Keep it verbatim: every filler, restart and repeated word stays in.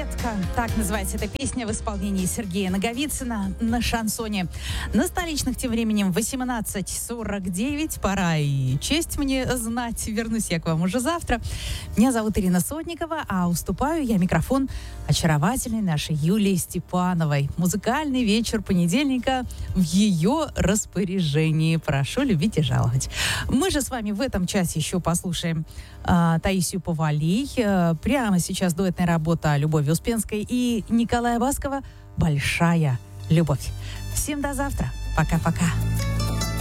Детка. Так называется эта песня в исполнении Сергея Наговицына на шансоне. На столичных тем временем восемнадцать сорок девять. Пора и честь мне знать. Вернусь я к вам уже завтра. Меня зовут Ирина Сотникова, а уступаю я микрофон очаровательной нашей Юлии Степановой. Музыкальный вечер понедельника в ее распоряжении. Прошу любить и жаловать. Мы же с вами в этом часе еще послушаем э, Таисию Повалий. Э, прямо сейчас дуэтная работа Любови Успенской и Николая Баскова «Большая любовь». Всем до завтра. Пока-пока.